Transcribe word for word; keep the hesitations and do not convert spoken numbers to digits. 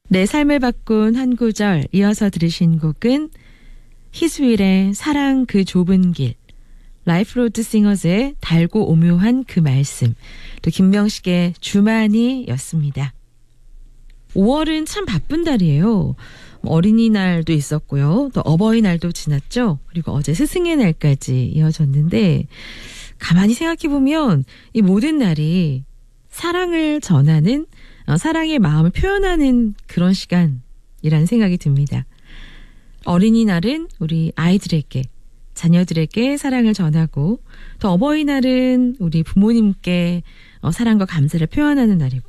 내 삶을 바꾼 한 구절, 이어서 들으신 곡은 희수일의 사랑 그 좁은 길, 라이프 로드 싱어즈의 달고 오묘한 그 말씀, 또 김명식의 주만이였습니다. 오월은 참 바쁜 달이에요. 어린이날도 있었고요. 또 어버이날도 지났죠. 그리고 어제 스승의 날까지 이어졌는데 가만히 생각해보면 이 모든 날이 사랑을 전하는, 어, 사랑의 마음을 표현하는 그런 시간이라는 생각이 듭니다. 어린이날은 우리 아이들에게, 자녀들에게 사랑을 전하고, 또 어버이날은 우리 부모님께 어, 사랑과 감사를 표현하는 날이고,